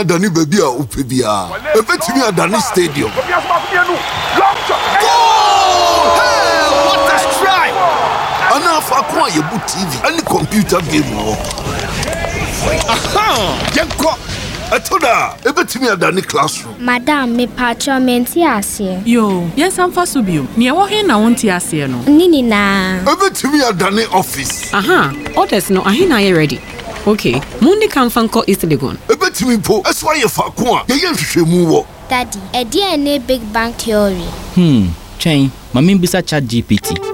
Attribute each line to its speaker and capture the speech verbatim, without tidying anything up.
Speaker 1: Dani baby a upebia. Ebetimi adani stadium.
Speaker 2: Hey, what a strike!
Speaker 1: Ana fa kwa yebu T V any computer game wo.
Speaker 2: Aha! Yenko.
Speaker 1: Atoda, ebetimi adani classroom.
Speaker 3: Madam, me patcho menti ase.
Speaker 4: Yo, yes I'm for subio. Ni wo he na wonti ase no.
Speaker 3: Nini na.
Speaker 1: Ebetimi adani office.
Speaker 5: Aha, orders no ahina ye ready. Okay, Mundi can fanko East Legon.
Speaker 1: Ebetimi po, eswa ye fa kwa. Ye ye hwehwemu wo.
Speaker 3: Daddy, e dia ne Big Bang Theory.
Speaker 6: Hmm, chain, mami bisa chat G P T.